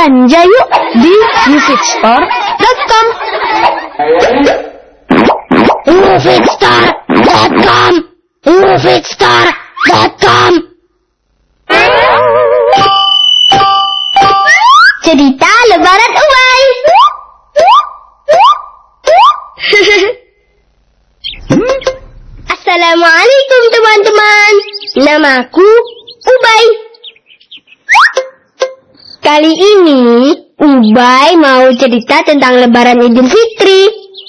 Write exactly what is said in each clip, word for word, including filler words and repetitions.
belanja yuk di ufitstore dot com. ufitstore dot com. ufitstore dot com. Cerita Lebaran Ubay. Assalamualaikum teman-teman. Namaku Ubay. Kali ini Ubay mau cerita tentang Lebaran Idul Fitri.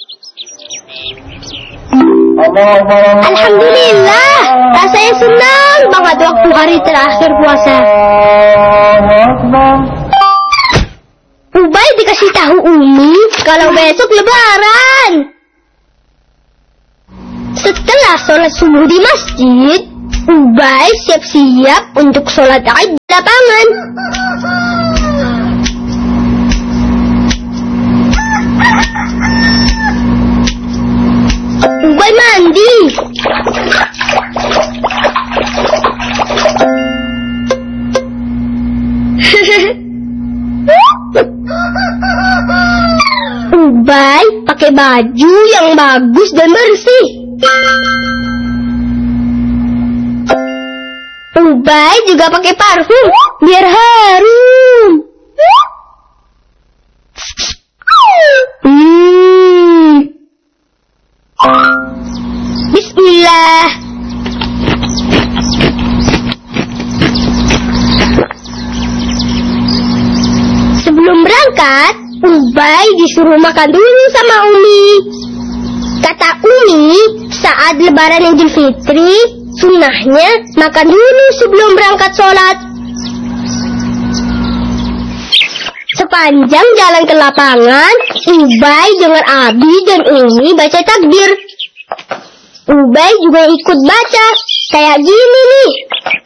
Alhamdulillah, rasanya senang banget waktu hari terakhir puasa. Ubay dikasih tahu Umi kalau besok Lebaran. Setelah sholat subuh di masjid, Ubay siap-siap untuk sholat Id di lapangan. Ubay mandi. Ubay pakai baju yang bagus dan bersih. Ubay juga pakai parfum biar harum. Hmm. Bismillah. Sebelum berangkat, Ubay disuruh makan dulu sama Umi. Kata Umi, saat Lebaran Idul Fitri, sunnahnya makan dulu sebelum berangkat sholat. Sepanjang jalan ke lapangan, Ubay dengan Abi dan Umi baca takbir. Ubay juga ikut baca, kayak gini nih.